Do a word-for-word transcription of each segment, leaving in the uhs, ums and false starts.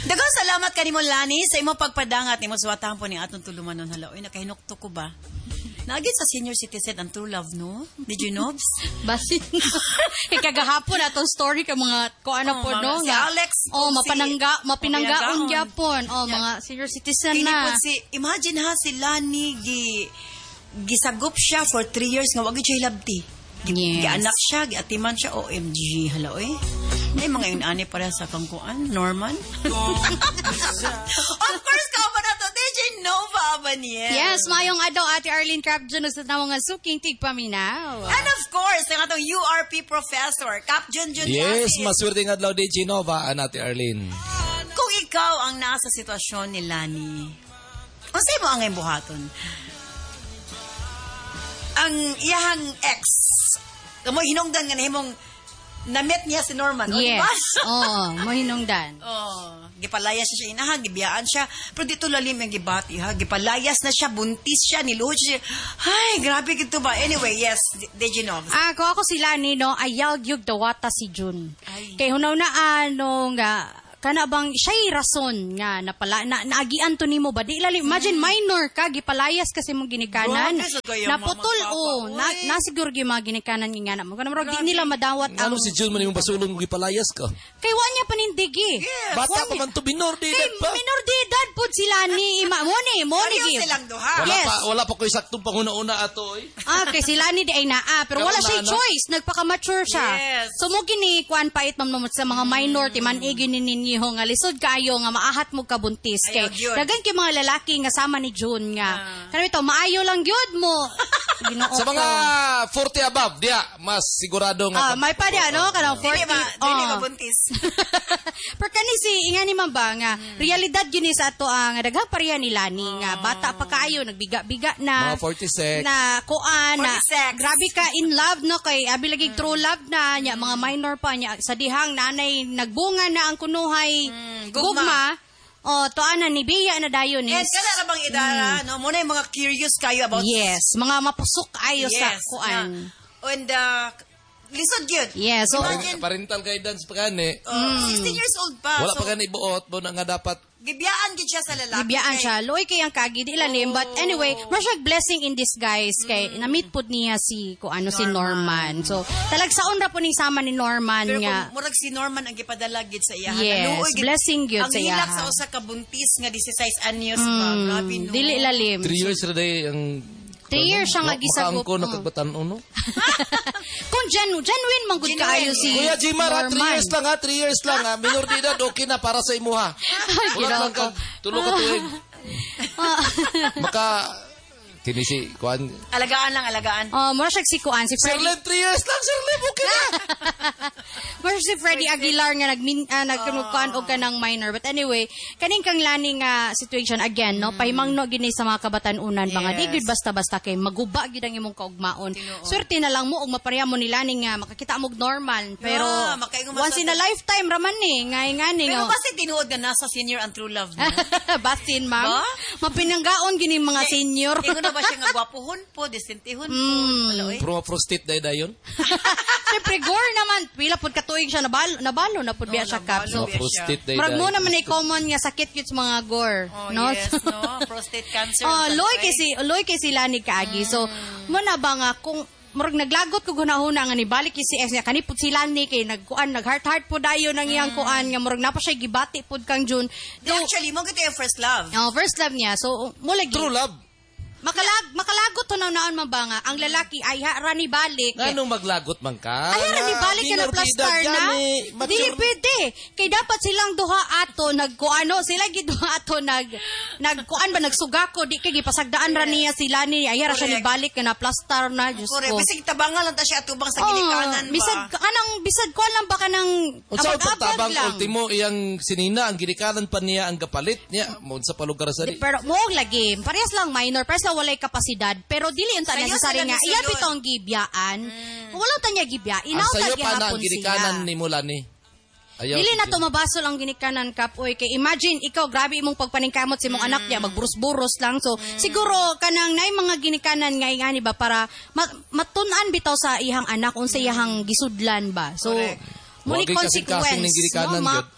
Daghang salamat kanimo Lani sa imong pagpadangat nimo suwatahan po ni atong tulumanon hala. Oy nakahinukto ko ba? Naagit sa senior citizen ang true love, no? Did you know? Basin. Ikagahapon atong story ka mga ko ano oh, po no si nga. Alex. Oh, mapinangga, mapinanggaon gyapon. Oh, yeah. mga senior citizen Kini na. si imagine ha si Lani gi gisagop siya for three years nga wag siya hilabti. Yes. Gianak siya, giatiman siya O M G hala oy. May mga inani para sa kangkuan, Norman. Of course, ka ba na to? D J Nova Abaniel. Yes, mayong adlaw Ate Arlene Crab Jun sa tawong nga suking tigpaminaw. And of course, ang atong U R P professor, Cap Junjun. Yes, maswerte nga adlaw D J Nova and Ate Arlene. Kung ikaw ang nasa sitwasyon ni Lani, unsay mo ang iyong buhaton? Ang iyang ex, kamo hinungdan nga nahimong na-met niya si Norman. Yes. O, Oh, mahinungdan. oh, gipalayas siya siya inahan, gibiyaan siya. Pero dito lalim yung gibati, ha? Gipalayas na siya, buntis siya, niluhod siya. Ay, grabe gito ba? Anyway, yes, D J Nov. Ah, kung ako sila ni no, ayaw gyud dawata si Jun. Ay. Kay hunaw na ano nga kana bang siya'y rason nga napala na naagian to nimo ba di lalim imagine minor ka gipalayas kasi mo ginikanan Grabe, so kaya naputol mama, o papa, na, oy. nasiguro gyud mga ginikanan nga na mo kana murag di nila madawat Nga ang si Jun man yung basulong gipalayas ka. kay wa niya panindigi Yes. Bata Wa pa niya- man to, binor di kay pa. minor de edad pud sila ni ima mo ni mo ni Ayaw gi silang duha. Wala Yes. pa, wala pa ko saktong panguna-una ato eh. Ah, kay sila ni di ay naa, pero Pero wala siya na, ano? choice, nagpaka-mature siya. Yes. So mo gini kuan pait mamnumot sa mga minor ti man igin ninyo nga lisod kaayo nga maahat mo kabuntis kay Ayaw, gyud. dagan kay mga lalaki nga sama ni June nga. Ah. Kanami to maayo lang gyud mo. Ginoo Sa ko. mga forty above, diya, mas sigurado Ah, nga. may pa di ano kanang forty. Dili ba? Dili oh. ba buntis? Pero kani si ingani man ba nga realidad yun sa ato ang daghang pareha ni Lani nga bata pa kaayo nagbiga-biga na Mga forty-six. na kuan na forty-six. grabe ka in love no kay abi lagi true love na nya mga minor pa nya sa dihang nanay nagbunga na ang kunuhay Mm, gugma, gugma. oh to ana ni biya na dayon ni Yes, kana na bang idara, no? Muna yung mga curious kayo about yes mga mapusok ayo sa Yes, kuan na. And uh, lisod yun. yes so Imagine- Parental guidance pa gani. Uh, sixteen years old pa. Wala so, pa gani buot mo na nga dapat. gibiyaan gid siya sa lalaki. Gibiyaan kay- siya. Loy kay ang kagi di lalim. But anyway, masyag blessing in disguise kay na-meet po niya si ko ano si Norman. So, talag saon ra po ning sama ni Norman Pero nga. kung murag si Norman ang gipadala gid sa iya. Yes, Naluoy gid- blessing gyud sa Ang hilak iyaha. sa usa ka buntis nga sixteen anyos pa. Grabe no. Dili lalim. Three years na day ang... Three years siya nga gisagot. Makaangko na Mm. kagbatan uno. Kung genu genuine man gud Genuine. kaayo si Kuya Jimar, ha, three Norman. years lang ha, three years lang ha. Minor de edad, okay na para sa imo ha. Ay, Wala lang ginoo ka, tulo ka tuwing. Ah. Maka, kini si, kuhan, Alagaan lang, alagaan. Oh, mura siya si kuan si Sir Freddy. Len, three years lang, Sir Len, okay na. Mura si Freddy Aguilar nga nagmin uh, nagkunukan og kanang minor. But anyway, kaning kang lani nga situation again, no? Pahimangno gini sa mga kabatan-unan mga Yes. di gid basta-basta kay maguba gid ang imong kaugmaon. Tinuod. Swerte na lang mo og mapareha mo ni lani nga makakita mo og normal. Pero Yeah, makaingon mo once sa- in a lifetime raman ni, ngay ngani Pero nga. kasi tinuod nga nasa senior ang true love na. Basin, ma'am. Ba? Mapinanggaon gini mga senior. Ingon na ba siya nga gwapuhon po, disentihon po. Mm. Wala, oy. Pro prostate day dayon. Siyempre, gore naman. Pila pud katuig siya nabalo, nabalo na pud biya Oh, siya kap. nabalo. So, Mga prostate day Murag mo dayon. naman ay common nga sakit yun sa mga gore. Oh, no? yes, no? Prostate cancer. Oh, Sa- loy kay si loy kay sila ni kaagi. So, mo na ba nga kung murag naglagot ko gunahuna nga ni balik kay si ex niya kani pud sila ni kay nagkuan nag heart heart pud ayo nang iyang kuan nga murag napa siya gibati pud kang June. Di, actually, mo gito yung first love. Oh, first love niya. So, mo lagi True love. makalag makalagot to naon man ba nga ang lalaki ay ha ni balik. Anong maglagot man ka? Ay, ra ni balik ka na minor plus de edad star yan na. eh. Dili Mature- pwede. Kay dapat silang duha ato nagkuano, sila gid duha ato nag nagkuan ba nagsugako di kay gipasagdaan ra niya sila ni ay ra siya ni Correct. balik ka na plus star na Diyos Correct. ko. Bisig tabangan lang ta siya atubang sa Oh, ginikanan ba? bisag anang bisag ko lang ba ka nang Unsa abag-abag pagtabang lang. ultimo iyang sinina ang ginikanan pa niya ang gapalit niya mo sa palugar sa Di, di. pero mo lagi, parehas lang minor, parehas lang walay kapasidad, pero dili unta Sayo necessary sila nga ni iya Sulod. bitong gibiyaan. Wala ta niya gibya, Ang inaw sayo ta pa na ang gihapon ginikanan siya. ni mula ni. Ayaw. Dili na to mabasol ang ginikanan kap oy kay imagine ikaw grabe imong pagpaningkamot sa imong anak niya magburus-burus lang so siguro kanang nay mga ginikanan nga ingani ba para ma- matun-an bitaw sa ihang anak unsa iyang gisudlan ba so Correct. muni Wagay kasing-kasing consequence ning ginikanan, no, ma- gyud.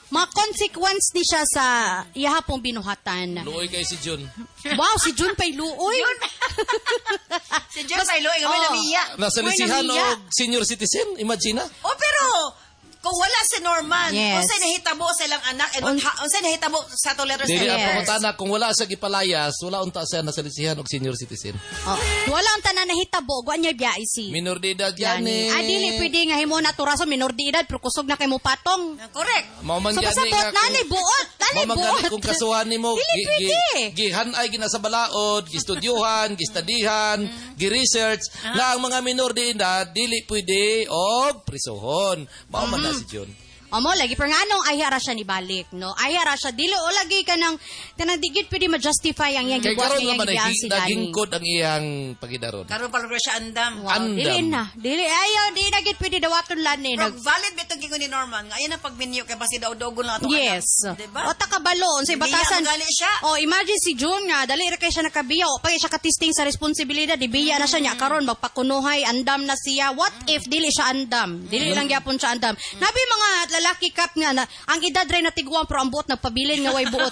mga consequence ni siya sa iya pong binuhatan. Luoy kay si Jun. Wow, si Jun pa'y luoy. Si John Pailo, ikaw may Oh. namiya. Nasa lisihan namiya. o senior citizen, imagine na. Oh, pero kung wala si Norman, Yes. unsay nahitabo sa ilang anak, and Un- ha- unsay nahitabo sa to letters Dili and ang Yes. pangutana, kung wala sa gipalayas, wala unta siya nasa lisihan o senior citizen. Oh, wala ang tanan nahitabo, guan niya biya isi. Minor de edad yan Yani. eh. Ah, dili pwede nga himo na turaso minor de edad pero kusog na kay mo patong. Ah, correct. Mao man So gani basta buot nga nani kung- buot, nani Mao man gani buot. kung kasuhan nimo Dili pwede. gihanay gina sa balaod, gistudyuhan, gistadihan, gi-research nga ang mga minor de edad dili pwede og prisohon. Mao man na si John. Amo lagi pero nganong ay hara siya ni balik, no? Ay hara siya dili o lagi ka nang tanang digit pwede ma-justify ang iyang Kay gibuhat karon nga naman iyang ay si nagingkod ang iyang pagidaron. Karon pa rin siya andam. Wow, Andam. dili na. Dili ayo, di na gid pwede dawaton lan ni Pero nag valid bitong gingon ni Norman. Nga ayan ang pagminyo kay basi daw dogon lang atong Yes. anak. Diba? O takabalo, unsay Biya batasan. ang gali siya. Oh, imagine si June nga dali ra kay siya nakabiya o pa siya katisting sa responsibilidad, dibiya na siya nya karon magpakunuhay andam na siya. What if dili siya andam? Dili lang gyapon siya andam. Nabi mga lalaki kap nga na ang edad ray na tiguan pero ang buot nagpabilin nga way buot.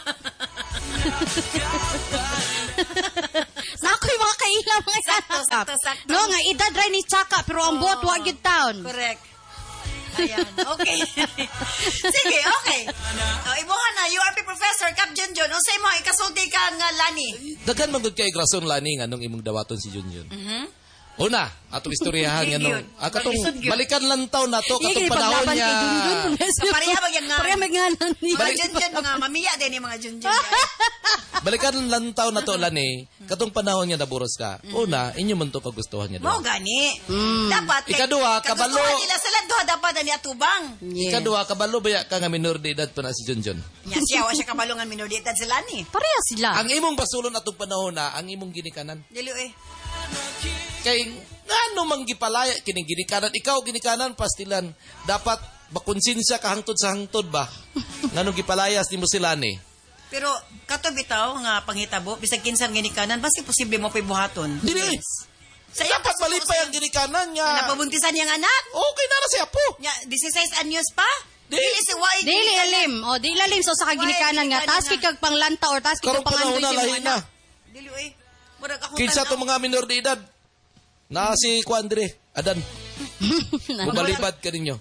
Nakoy mga kailang mga Sakto, sakto, sakto. No, nga edad ray ni Tsaka pero ang buot wa gyud taon. Correct. Ayan, okay. Sige, okay. O, imuha na, U R P Professor, Cap Junjun, unsay mo, ikasulti ka nga Lani. Daghan man gud kay rason lani nga nung imong dawaton si Junjun. Mhm. Una, atong istoryahan nga nung Yun. ah, katong Balisod yun. balikan lang taon na to katong Sige, panahon paglaban niya. kay Junjun. Pareha ba yan nga? Pareha magnganan ni. Mga Junjun, mga mamiya din yung mga Junjun. Balikan lang taon na to lani, katong panahon niya naburos ka. Una, inyo man to kagustuhan niya Mo daw. gani. Dapat, kay- Ikaduha, kabalo. kagustuhan nila sila, duha dapat na niya tubang. Yes. Ikaduha, kabalo baya ka nga minor de edad pa na si Junjun. Nya siya, wa siya kabalungan minoritat sa Lani. Pareha sila. Ang imong basulon atong panahon na, ang imong ginikanan. Dili eh. Kay ngano man gipalaya kining ginikanan, ikaw ginikanan pastilan dapat bakonsensya ka hangtod sa hangtod ba ngano gipalayas nimo sila ni. Pero kato bitaw nga panghitabo bisag kinsang ginikanan basi posible mo pay buhaton. Dili. Sa iya Dapat malipay ang ginikanan nga. napabuntisan niyang anak. Okay na na siya po. Nya sixteen anyos pa. Dili. Dili si Wai. Dili alim. O, dili alim. So, sa kaginikanan nga, Why, taas ginikanan kikag panglanta or taas kikag Karong panahon pangandoy na si lahi mga na. anak. Dili eh. Murag ako Kinsa tanaw. to mga minor de edad. Na si Kuandre, Adan. Mubalibad ka ninyo.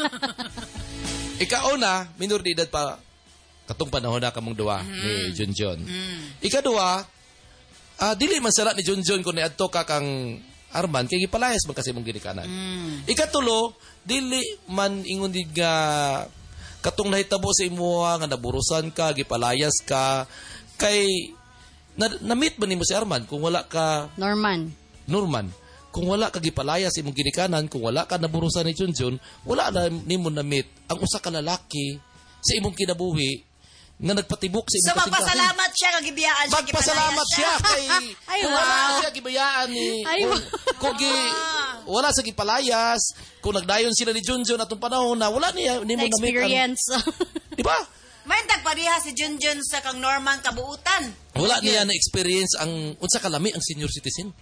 Ikauna, minor de edad pa katong panahon na kamong duwa ni Junjun. Ikaduwa, ah dili man sala ni Junjun kung niadto ka kang Arman kay gipalayas man kasi mong ginikanan. Ikatulo, dili man ingon dig nga katong nahitabo sa imuha nga naburusan ka, gipalayas ka kay na, na-meet ba nimo si Arman kung wala ka Norman. Norman, kung wala ka gipalayas imong ginikanan, kung wala ka naburusan ni Junjun, wala na nimo na-meet ang usa ka lalaki sa imong kinabuhi nga nagpatibok sa So imong kasingkahan. magpasalamat siya nga gibiyaan siya. Magpasalamat gipalayas siya kay Ay, kung wala wow. siya gibayaan ni Ay, kung, wow. kung gi, wala sa gipalayas, kung nagdayon sila ni Junjun atong panahon na wala niya nimo na-meet ang, Na-experience. di ba? May tagpareha si Junjun sa kang Norman kabuutan. Wala niya na experience ang unsa kalami ang senior citizen.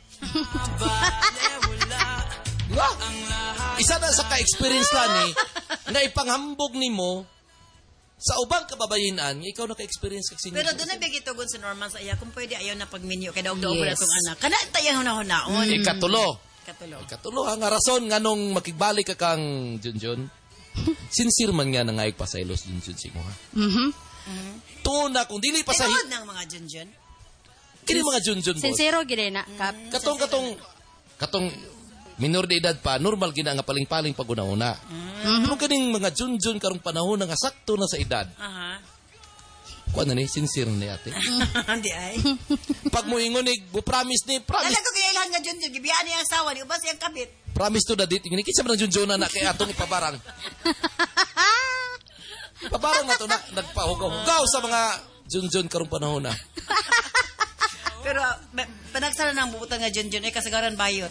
Di ba? Isa na sa ka-experience lang ni nga ipanghambog nimo sa ubang kababayenan, nga ikaw naka-experience kag senior Pero doon na citizen. bigitugon si Norman sa iya kung pwede ayaw na pagminyo kay daog-daog Yes. yes. itong anak. Kana tayang hunahon-naon. Ikatulo. Katulo. Ikatulo, ang rason nga nung makigbalik ka kang Junjun, sincere man nga nangayog pasaylos Junjun si mo ha. Mhm. Tuna, kung dili pasahi, Tinood ng mga Junjun. kini mga Junjun boss. Sincero gid na kap. Katong, katong, katong, minor de edad pa, normal gina nga paling-paling pag una-una. Pero kaning mga Junjun karong panahon na nga sakto na sa edad, Aha. kuha na ni, sincere na ni ate. Hindi ay. Pag mo ingon ni, bu promise ni, promise, Alam ko kaya ilan nga Junjun. Gibiyaan niya ang asawa. Di ba siyang kabit? promise to dadit. Ingini, kinsa man ang Junjun na na kay atong ipabarang. Pabarang na to na, nagpahugaw-hugaw sa mga Junjun karong panahon na. Pero uh, panagsara ng buutan nga Junjun ay kasagaran bayot.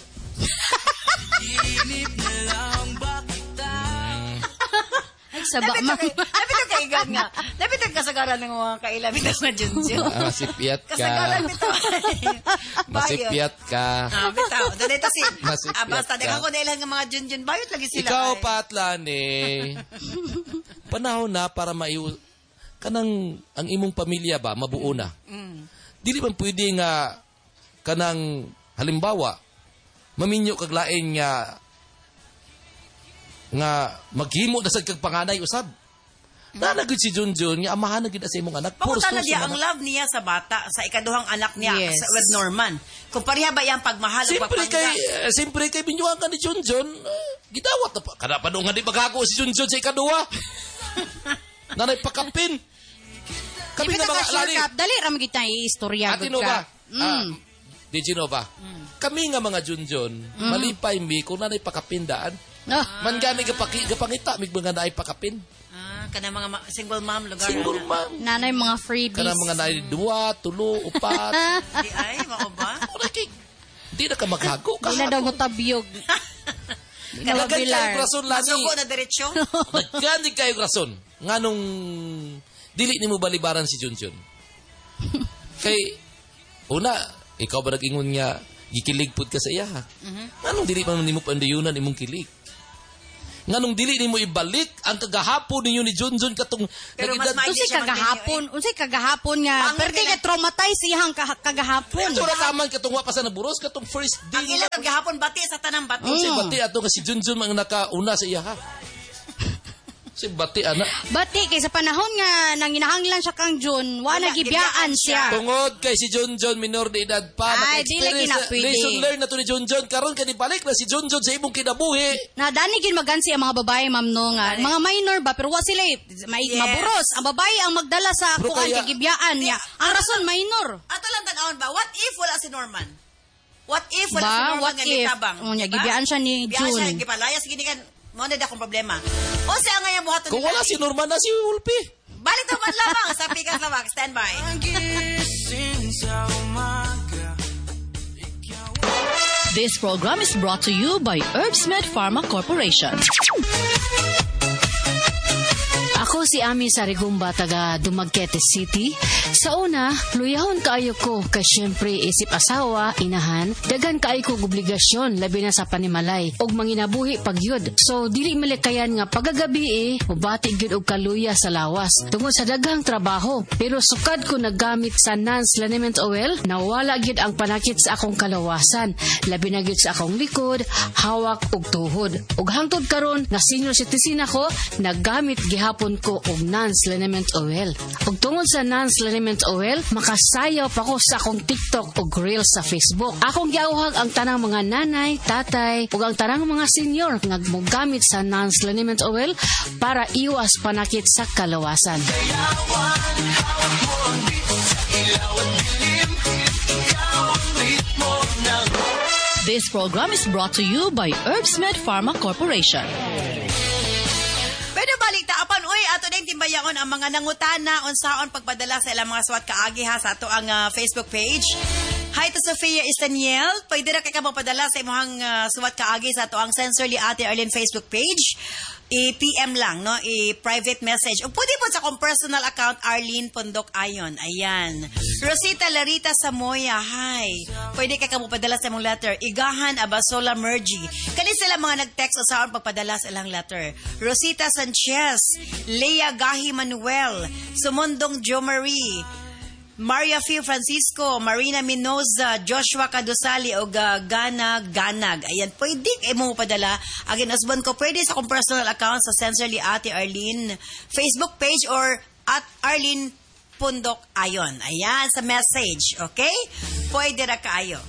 Ay, saba Lapit man. okay. Lapit okay. Kaigan nga. Dapat ang kasagaran ng mga kailabit ng mga Junjun. Ah, masipyat ka. Kasagaran bitaw. Masipyat ka. Ah, bitaw. Doon ito si... Masipyat Ah, basta, ka. dagan ko na ilang mga Junjun. Bayot lagi sila. Ikaw, ay. Patlane, panahon na para maiu... Kanang, ang imong pamilya ba, mabuo na. Mm. Dili man pwede nga, kanang, halimbawa, maminyo kag lain nga, nga, maghimo na sa kag panganay usab. Na nagud si Junjun, nga amahan na gid sa imong anak. Pamunta na Puro diya suso ang na. love niya sa bata, sa ikaduhang anak niya Yes. sa, with Norman. Kung pareha ba yung pagmahal o Siyempre pagpangga? kay, eh, siyempre kay binyuhan ka ni Junjun, eh, gidawat na pa. Kada pa nga di magago si Junjun sa ikaduha. Nanay pakapin. Kami Di na ba mga ka sure lali. kap? Dali ram kita i-istorya Ate gud Nova. ka. Ah, Mm. Di Genova. Kami nga mga Junjun, malipay mi kung nanay pakapindaan. Ah. Man gani gapaki gapangita mig mga naay pakapin. Ah, kana mga ma- single mom lugar. Single ana. mom. Nanay mga freebies. Kana mga naay duwa, tulo, upat. Di ay, mao ba? Wala kay di na ka maghago ka. Di na daw mo tabyog. Di na Kalagan kayo mabilar. rason lani. Masuko na diretsyo. Nagkandi kayo rason. Nganong dili nimo balibaran si Junjun. Kay una, ikaw ba nag-ingon nga gikilig pud ka sa iya ha? Nganong dili pa nimo pandayunan imong kilig? Nganong dili nimo ibalik ang kagahapon ninyo ni Junjun katong Pero mas nagidad- maigi Unsay siya kagahapon? Unsay kagahapon nga? Ang Pero di kailan- ka traumatize iyang ka- kagahapon. Ito na taman katong wa pa sa naburos katong first day. Ang ilang gahapon bati sa tanang bati. Si Bati ato nga si Junjun ang nakauna sa iya ha. Si Bati ana. Bati kay sa panahon nga nang ginahanglan siya kang June, wa Wala, na gibiyaan gibiyaan siya. Tungod kay si Junjun minor de edad pa. Ay, di lagi na Naka-experience pwede. lesson learned na to ni Junjun karon kay balik na si Junjun sa imong kinabuhi. Na dani gid magansi ang mga babae ma'am no nga. Mga minor ba pero wa sila eh, may Yes. maburos. Ang babae ang magdala sa Pero kuan kaya- kay gibiyaan niya. Ang rason minor. Ato lang tanawon ba, what if wala si Norman? What if wala Ba, si Norman what nga if? nitabang? Oh, niya, Diba? gibiyaan siya ni Gibiyaan siya, June. gipalayas, gini kan, mo na akong problema. O siya nga yung buhaton Kung wala si Norman na si Ulpi. Balik to man lamang sa Pikas Lawak. Stand by. This program is brought to you by Herbsmed Pharma Corporation. Ako si Ami Sarigumba, taga Dumaguete City. Sa una, luyahon kaayo ko kay syempre isip asawa, inahan, dagan kaayo ko obligasyon labi na sa panimalay og manginabuhi pagyud. So dili malikayan nga pagagabi eh, mubati gyud og kaluya sa lawas tungod sa daghang trabaho. Pero sukad ko naggamit sa Nance Liniment Oil, nawala gyud ang panakit sa akong kalawasan, labi na gyud sa akong likod, hawak ug tuhod. Ug hangtod karon nga senior citizen ako, naggamit gihapon ko og Nance Liniment Oil. Ug tungod sa Nance Liniment Oil, makasayaw pa ko sa akong TikTok ug Reels sa Facebook. Akong giawhag ang tanang mga nanay, tatay ug ang tanang mga senior nga mogamit sa Nance Liniment Oil para iwas panakit sa kalawasan. This program is brought to you by Herbsmed Pharma Corporation. Pwede balik ta apan uy ato ding timbayaon ang mga nangutana unsaon pagpadala sa ilang mga suwat kaagi ha sa ato ang uh, Facebook page. Hi to Sofia Estaniel. Pwede ra kay ka magpadala sa imong uh, suwat kaagi sa ato ang Sensorly Ate Arlene Facebook page. I-P M lang, no? I-private message. O pwede po sa akong personal account, Arlene Pondok Ayon. Ayan. Rosita Larita Samoya, hi. Pwede ka kamupadala sa mong letter. Igahan Abasola Mergy. Kali sila mga nag-text o saan pagpadala sa ilang letter. Rosita Sanchez, Lea Gahi Manuel, Sumundong Jo Marie, Maria Fio Francisco, Marina Minoza, Joshua Cadosali o uh, Gana Ganag. Ayan, pwede kayo mo padala. Again, husband ko, pwede sa akong personal account sa Sensorly Ate Arlene Facebook page or at Arlene Pundok Ayon. Ayan, sa message. Okay? Pwede ra kaayo.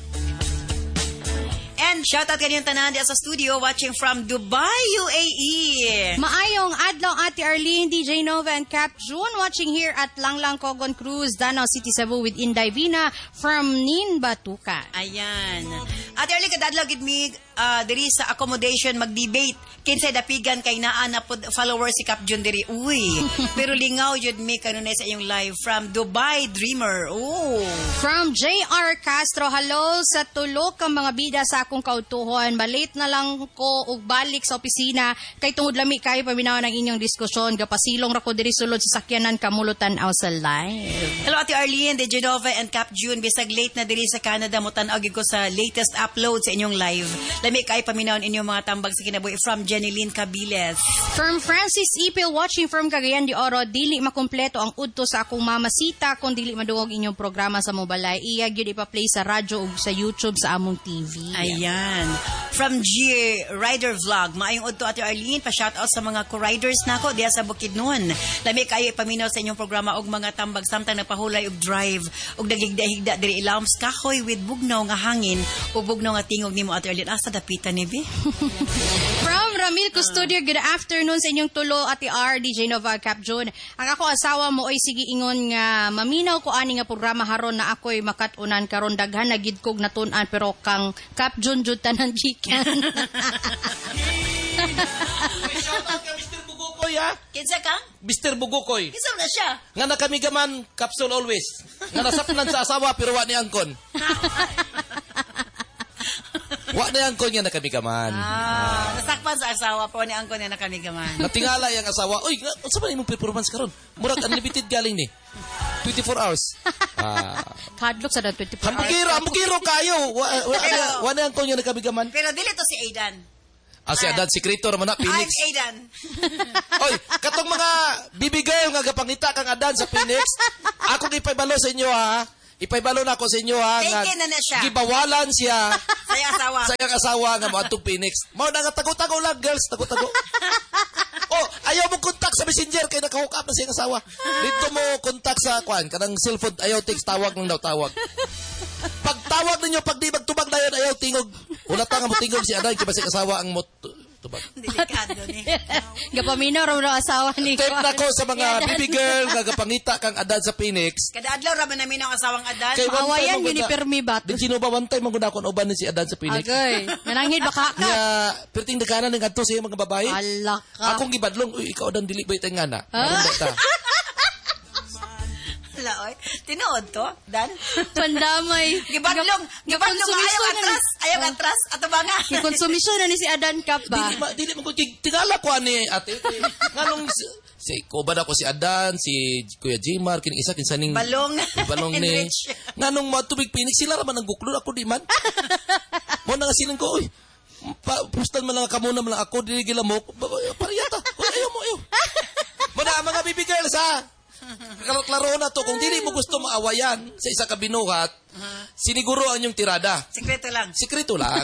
And shoutout kaniyong tanan diya sa studio watching from Dubai, U A E. Maayong adlaw Ate Arlene, D J Nova and Cap June watching here at Langlang Cogon Cruz, Danau City, Cebu with Inday Vina from Nin Batuka. Ayan. Ate Arlene, kadadlaw gid mi uh, diri sa accommodation mag-debate. Kinsay dapigan kay naa na pod followers si Cap Jun diri. Uy. Pero lingaw jud mi kanunay sa iyong live from Dubai Dreamer. Oh. From J R Castro, hello sa tulo ka mga bida sa akong kautuhon. Malit na lang ko og balik sa opisina kay tungod lami kayo paminaw ng inyong diskusyon. Gapasilong ra ko diri sulod sa sakyanan kamulutan aw sa live. Hello Ate Arlene, De Genova and Cap June. Bisag late na diri sa Canada mo tan-og ko sa latest upload sa inyong live. Lami kay paminaw inyong mga tambag sa kinabuhi from Jeneline Cabiles. From Francis Ipil watching from Cagayan de Oro, dili makumpleto ang udto sa akong mamasita kung dili madungog inyong programa sa mobile. Iya gyud ipa-play sa radyo ug sa YouTube sa among T V. Ayan. From G Rider Vlog, maayong udto Ate Arlene, pa-shoutout sa mga co-riders nako diya sa Bukidnon. Lami kayo ipaminaw sa inyong programa og mga tambag samtang nagpahulay og drive og nagigda-higda diri ilawom sa kahoy with bugnaw nga hangin ug bugnaw nga tingog nimo Ate Arlene. Asa dapitan ni bi? From Ramil Custodio, good afternoon sa inyong tulo, Ate R, D J Nova, Cap June. Ang ako asawa mo ay sige ingon nga maminaw ko ani nga programa haron na ako'y makatunan karon daghan na gid kog natun-an pero kang Cap June jud tanan gikan. Shoutout ka Mister Bugukoy ha. Kinsa ka? Mister Bugukoy. Kinsa na siya? Nga nakamigaman capsule always. Nga nasapnan sa asawa pero wa ni angkon. Wa ni angkon nga nakamigaman. Ah, nasakpan sa asawa pero ni angkon na nakamigaman. Natingala yang asawa. Uy, unsa man imong performance karon? Murag unlimited galing ni. twenty-four hours. Ah. Kadlok sa twenty-four hours. Hambugiro, hambugiro kayo. Wa wa wa ni angkon nga nakamigaman. Pero dili to si Aidan. Ah, si Adan, sekretor man na, Phoenix. I'm Aidan. Oy, katong mga baby girl nga gapangita kang Adan sa Phoenix, ako ipaybalo sa inyo ha. Ipaybalo na ako sa inyo ha. Taken na na siya. Gibawalan siya. Sa iyang asawa. Sa iyang asawa nga moadtong Phoenix. Mao na nga tago-tago lang, girls, tago-tago. Oh, ayaw mo contact sa messenger kay naka-hook up na sa iyang asawa. Dito mo contact sa kwan, kanang cellphone ayaw text tawag lang daw tawag. Pag tawag ninyo, pag di magtubag na yun, ayaw tingog. Ulata nga mo tingog si Adan, kiba si asawa ang mo tubag. Delikado ni. Gapaminaw ra mo asawa ni Tip na ko sa mga baby girl nga gapangita kang Adan sa Phoenix. Kada adlaw ra man namin ang asawang Adan. Kay one Awayan time yun ni Permi bat. Di Genova one time maguna kon uban ni si Adan sa Phoenix. Agay. Nananghid baka ka. Nga perting daghanan ning adto sa mga babae. Ala ka. Akong gibadlong, uy ikaw Adan dili ba itangana. Ah. Ano ta? Laoy. Tinuod to, Dan. Pandamay. Gibadlong, gibadlong ayaw atras, ayaw atras ato ba nga. Konsumisyon na ni si Adan Kap ba? Dili ma dili mo ko tingala ko ani ate. Nganong si ko ba ako si Adan, si Kuya Jimar, kin isa kinsa ning Balong. balong ni. Enrich. Nganong mo tubig Phoenix sila ra man ang guklod ako di man. Mo na nga silang ko, uy. Pa, pustan man lang kamo na man lang ako dili gila mo. Pariyata. Ayaw mo ayo. Mo na mga baby girls ha. Klaro na to, kung dili mo gusto maawayan sa isa ka binuhat, uh-huh. Siniguro ang inyong tirada. Sikreto lang. Sikreto lang.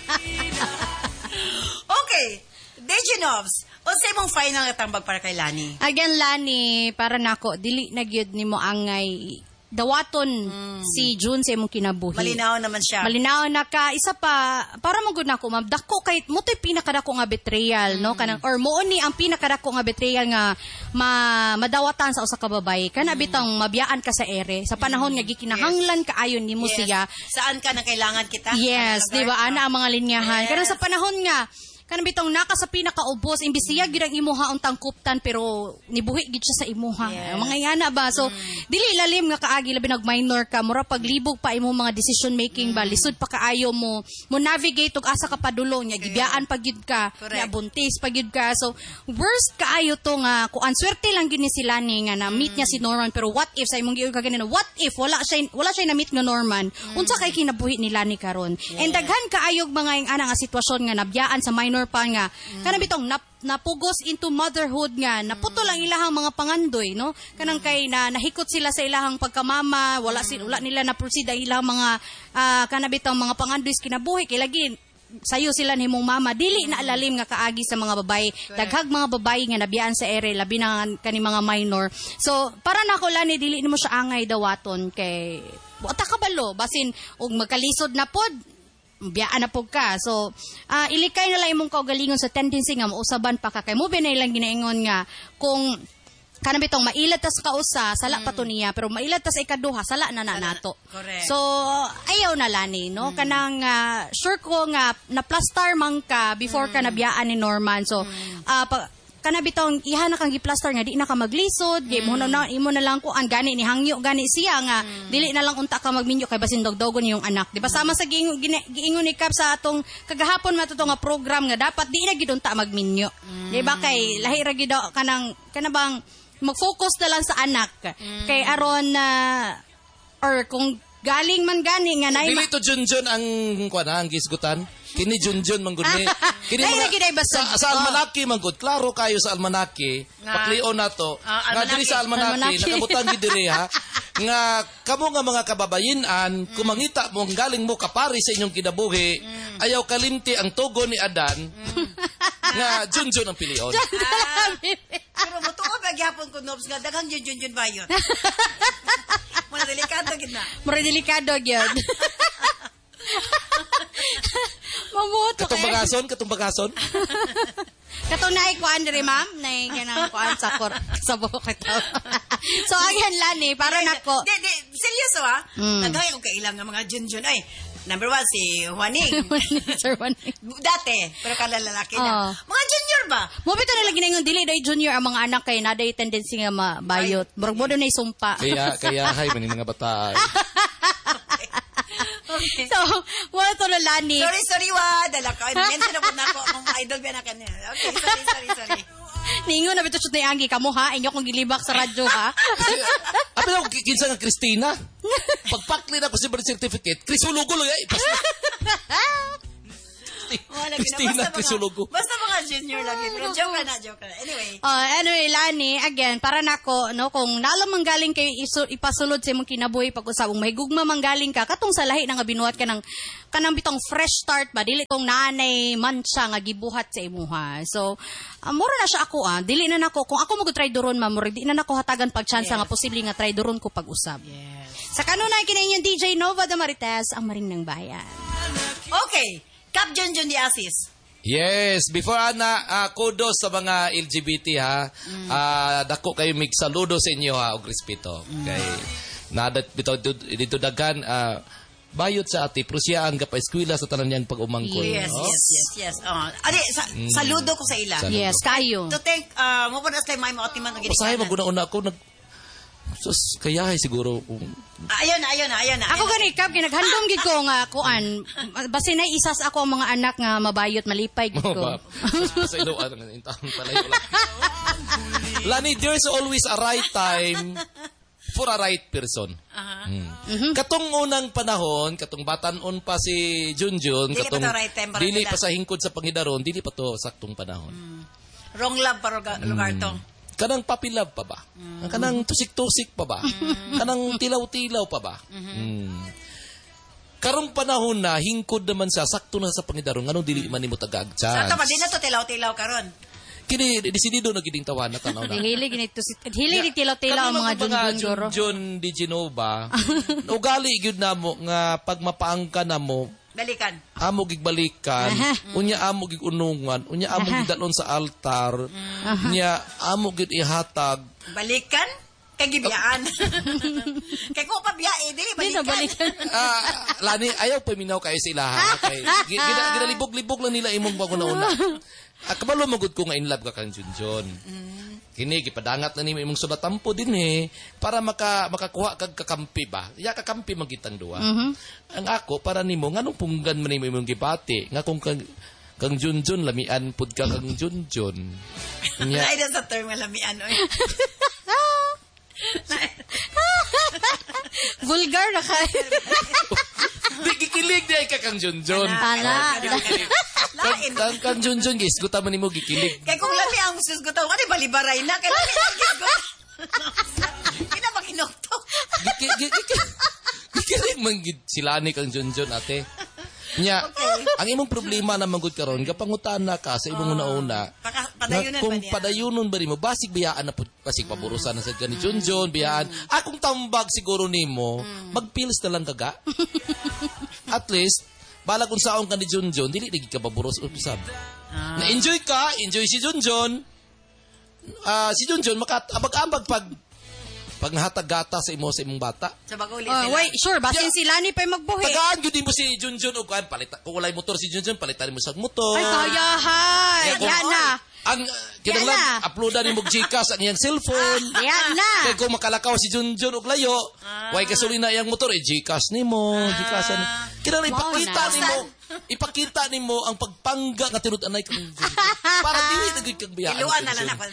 Okay. Dejanovs, unsay mong final nga tambag para kay Lani? Again, Lani, para nako, dili na gyud nimo angay dawaton mm. si June sa imong kinabuhi. Malinaw naman siya. Malinaw na ka. Isa pa, para mo gud nako, ma'am, dako kay mo to'y pinakadako nga betrayal, mm. no? Kanang, or mo ni ang pinakadako nga betrayal nga ma, madawatan sa usa ka babae. Kana mm. bitang mabiyaan ka sa ere. Sa panahon mm. nga gikinahanglan yes. kaayon nimo yes. siya. Saan ka nang kailangan kita? Yes, di ba? Ana ang mga linyahan. Yes. Pero sa panahon nga, kanang bitong naka sa pinakaubos, imbis siya gyud ang imuha untang kuptan pero nibuhi gid siya sa imuha. Yes. Mga yana ba? So, mm. dili lalim nga kaagi labi nag minor ka, mura paglibog pa imo mga decision making mm. ba, lisod pa kaayo mo, mo navigate og asa ka padulo nya, gibiyaan pa gyud ka, nya buntis pa gyud ka. So, worst kaayo to nga kuan swerte lang gyud ni sila ni nga na meet mm. niya si Norman, pero what if sa imong giog ka ganina, what if wala siya wala siya na meet nga Norman? Mm. Unsa kay kinabuhi nila ni karon? Yes. And daghan kaayog mga ing ana nga sitwasyon nga nabiyaan sa minor pa nga mm. kanang bitong nap, napugos into motherhood nga naputol ang ilahang mga pangandoy no kanang kay na nahikot sila sa ilahang pagkamama wala mm. sila wala nila na proceed ang ilahang mga uh, kanang bitong mga pangandoy kinabuhi kay lagi sayo sila nimong mama dili na alalim nga kaagi sa mga babae daghag mga babae nga nabiyaan sa ere labi na kani mga minor so para nako Lani dili nimo siya angay dawaton kay wata kabalo basin og magkalisod na pod biyaan na po ka. So, uh, ilikay na lang imong kaugalingon sa tendency nga mausaban pa ka. Kay mo ba na ilang ginaingon nga kung kanang bitong mailad tas kausa, sala pa to niya, pero mailad tas ikaduha, sala na na nato. Correct. So, ayaw na lani, no? Kanang, uh, sure ko nga, na-plaster man ka before ka nabiyaan ni Norman. So, uh, pa, kana bitong iha na kang gi-plaster nga di na ka maglisod, mm. mo na imo na lang ko ang gani ni hangyo gani siya nga mm. dili na lang unta ka magminyo kay basin dogdogon yung anak. Di ba sama sa giingon giingon ni Kap sa atong kagahapon matuto nga program nga dapat di na gid unta magminyo. Mm. Di ba kay lahi ra gid kanang kana bang mag-focus na lang sa anak. Mm. Kay aron na uh, or kung galing man gani nga nay dili to Junjun ang kuan ang gisgutan. Kini Junjun manggod ni. Kini mga, sa, sa almanaki manggod. Klaro kayo sa almanaki. Paklion na to. Uh, nga diri sa almanaki, almanaki. Nakabutang gid diri ha. Nga kamo nga mga kababayin-an, mm. kumangita mo galing mo kapari sa inyong kinabuhi, mm. ayaw kalimti ang tugo ni Adan. Mm. Nga Junjun ang pilion. Ah, pero mutuo ba gyapon ko nobs nga daghang Junjun bayon. Mura delikado gid na. Mura delikado gyud. Mamuto katong bagason, katong bagason. Katong naay kuan diri ma'am, naay kanang kuan sa kor sa buhok ito. So ayan lani para nako. Di di seryoso ha. Mm. Nagay og kailang nga mga Junjun ay. Number one, si Juaning. Sir Juaning. Dati, pero kalalaki na. Uh, mga junior ba? Mo bitaw na lagi na yung dili day junior ang mga anak kay naday tendency nga mabayot. Murag mo na sumpa. Kaya kaya hay man mga bata. Okay. So, wala to lani. Sorry, sorry, wa. Dala ka. Mention na po na ako. Ang idol ba na kanina. Okay, sorry, sorry, sorry. Ningon na bito shoot na Anggi kamo ha. Inyo kong gilibak sa radyo ha. Abi ako kinsa nga Christina. Pagpaklin ako si birth certificate, Krisulugo ya. Wala Christina Krisulugo. Basta mga junior lagi. Pero joke na, joke na. Anyway. Uh, anyway, Lani, again, para nako, no, kung nalang manggaling kayo isu, ipasulod sa imong kinabuhi pag-usabong mahigugma manggaling ka, katong sa lahi na nga binuhat ka ng, kanang bitong fresh start ba, dili tong nanay mancha nga gibuhat sa imuha. So, uh, mura na siya ako, ah. Dili na nako, kung ako mag-try doron, ma, mura, di na nako hatagan pagchansa yes. nga posible nga try doron ko pag-usab. Yes. Sa kanunay, kinain yung D J Nova de Marites, ang maring ng bayan. Okay. Kap Junjun di Asis. Yes, before ana uh, kudos sa mga L G B T ha. Mm. Uh, dako kayo mig saludo sa inyo ha og respeto. Mm. Kay nadat bitaw dito daghan uh, bayot sa ati pero siya ang gapa-eskwela sa tanan niyang pag-umangkon. Yes, oh? yes, yes, yes. Oh, adi sa, mm. saludo ko sa ila. Saludo. Yes, kayo. To thank uh mo pa na kay may maotiman og Pasahay maguna-una ako nag sus kaya siguro um, ayun na, ayun na, ayun na. Ako gani kap kinaghandom gid ko nga kuan basin na isas ako ang mga anak nga mabayot malipay gid ko. Sa iloan nga intahon palayo lang. Lani, there's always a right time for a right person. Uh-huh. Hmm. Mm-hmm. Katong unang panahon, katong batanon pa si Junjun, dili katong pa right time dili pa sa hingkod sa pangidaron, dili pa to saktong panahon. Mm. Wrong love para lugar to. Mm. Kanang papilab pa ba? Mm. Kanang tusik-tusik pa ba? Mm. Kanang tilaw-tilaw pa ba? Mm-hmm. Mm. Karong panahon na, hingkod naman sa sakto na sa pangidaron, anong dili man nimo tagag chance. Sakto pa, di na to tilaw-tilaw karon. Kini, desidido na gining tawana, tanaw na. Hilig ni hilig ni tilaw-tilaw ang mga Junjun. Junjun di Genova, ugali gyud na mo, nga pag mapaangka na mo, balikan. Amo gigbalikan, uh-huh. unya amo gigunungan, unya amo uh-huh. gidalon sa altar, uh-huh. unya amo gid ihatag. Balikan kay gibiyaan. Kay ko pa biyae dili balikan. balikan. Ah, lani ayaw pa minaw kay sila ha. Kay ginalibog-libog lang nila imong paguna-una. Ah, kabalo magud ko nga in love ka kang Junjun. Mm. Kini gipadangat na nimo imong sudatampo din eh para maka makakuha kag kakampi ba. Ya kakampi magitang duwa. Mm-hmm. Ang ako para nimo nganong punggan man nimo imong gipati nga kung kang kang Junjun lamian pud ka kang Junjun. Nya ay sa term nga lamian oy. Vulgar na kay. Di kikilig di ka kang Junjun. Ana. Lain. Kang kang Junjun gis guta man nimo gikilig. Kay kung lami ang sus gutaw kani balibaray na kay lami ang gisgot. Kina makinokto. Gikilig man gid sila ni kang Junjun ate. Nya, okay. Ang imong problema na manggod karon kapangutana ka sa imong una-una. Uh, padayunan kung ba niya? Padayunon ba nimo basig biyaan na basig paburusan na sa gani Junjun biyaan. Mm. Akong tambag siguro nimo, mm. magpils na lang kaga. At least bala kung saong ka ni Junjun, dili lagi ka paburos usab. Ah. Na enjoy ka, enjoy si Junjun. ah, si Junjun makaabag-abag pag pag nahatag gata sa imo sa imong bata. Sa baguli Oh, sila. wait, sure, basin Yeah. sila ni pa'y magbuhi. Tagaan gyud mo si Junjun og kuan palita kung walay motor si Junjun palitan mo sa motor. Ay, kayahan. Kaya kung- Yan na. Ang uh, kinanglan Yan na. uploadan ni mog Gcash ang iyang cellphone. Yan na. Kaya kung makalakaw si Junjun og layo, way gasolina iyang motor eh Gcash nimo, Gcash ni. Kinanglan Wow, ipakita na. nimo, ipakita nimo ang pagpangga nga tinud-anay kang Junjun. Para dili na gyud kag biyaan. Iluan na lang ako.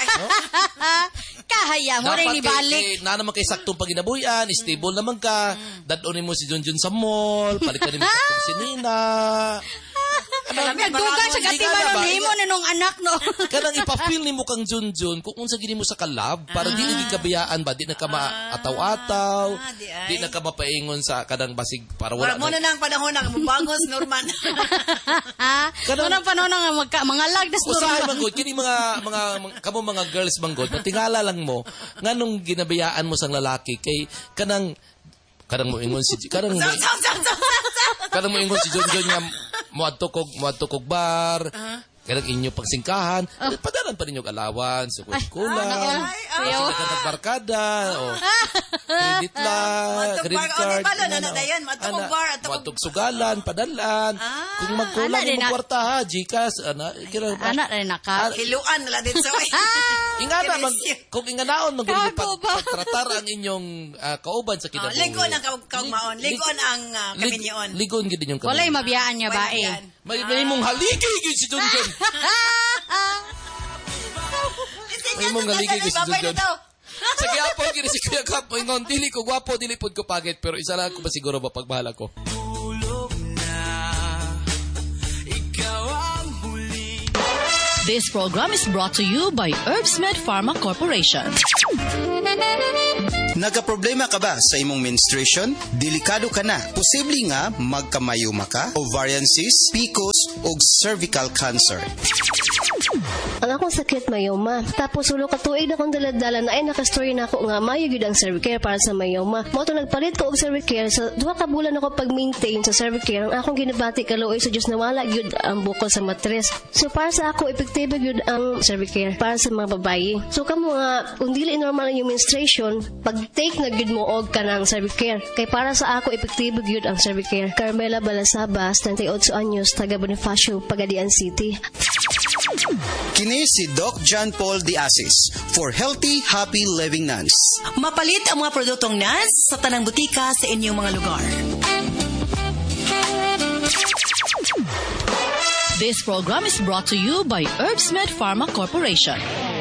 Kahaya mo rin ni balik. Kay, na naman kay saktong paginabuyan, stable naman ka. Dadon nimo si Junjun sa mall, palitan nimo saktong sinina. Nagdugan sa katibaron ba? ni mo na nung anak, no? Kanang ipafeel nimo kang Junjun kung unsa gini mo sa kalab para di na gikabiyaan ba di na ka maataw-ataw, Ah, di ay. di na ka mapaingon sa kadang basig para Wala wala mo na na. ng panahon na mabangos, Norman. Ha? Unang panahon nga magka, mga lagdas Usahay normal. manggod kini mga mga mga- kamo mga girls manggod matingala lang mo nganong ginabiyaan mo sang lalaki kay kanang kanang mo ingon si kanang Sam, sam, sam, sam, sam. kanang mo ingon si Junjun nga moadto kog moadto kog bar. Kanang inyo pagsingkahan, padalan pa ninyo allowance, sukod kulang. Ay, ay, Kasi nagbarkada, o credit lang, Matog credit bar, o, card. di ba, ano, ano, dayon, matog ana, bar, atog- matog sugalan, padalan. Kung magkulang Ana, di mo na- kwarta ha, Gcash, ana, kira- Anak rin naka. Hiluan na lang din sa way. Ingana, mag, kung inganaon, magulong Kago ba? pagtratar ang inyong ah, kauban sa Oh, kinabuhi. ligon ang kaug- kaugmaon. Ligon ang uh, Lig- kaminyoon. Ligon gid inyong Walay kaminyoon. mabiyaan niya ba eh. Yan. May, may mong haligi gid si Junjun. May mong haligi gid si Babay na Junjun. to. Sa giapo gid si Kuya Kap, ingon dili ko gwapo, dili pud ko pagit, pero isa lang ko ba siguro mapagbahala ko. This program is brought to you by Herbsmed Pharma Corporation. Nagaproblema ka ba sa imong menstruation? Delikado ka na. Posible nga magkamayuma ka, ovarian cyst, P C O S o cervical cancer. Ang akong sakit mayoma. Tapos ulo ka tuig na kong daladala na ay nakastory na ako nga mayo gyud ang Cervicare para sa mayoma. Mo to nagpalit ko og Cervicare sa duha ka bulan ako pag-maintain sa Cervicare. Ang akong ginabati kaluoy sa Dios na wala gyud ang bukol sa matres. So para sa ako epektibo gyud ang Cervicare para sa mga babayi. So kamo nga kung dili normal ang iyong menstruation, pag-take na gyud mo og kanang Cervicare. Kay para sa ako epektibo gyud ang Cervicare. Carmela Balasabas, thirty-eight anyos, taga Bonifacio, Pagadian City. Kini si Doc John Paul Diasis for Healthy, Happy Living Nuns. Mapalit ang mga produktong N A S sa tanang butika sa inyong mga lugar. This program is brought to you by Herbsmed Pharma Corporation.